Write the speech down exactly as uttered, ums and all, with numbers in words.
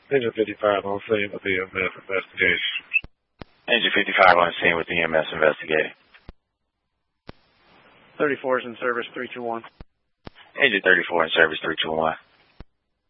Engine fifty-five on scene with the E M S investigation. Engine fifty-five on scene with the E M S investigating. thirty-four is in service, three two one. Engine thirty-four in service, three two one.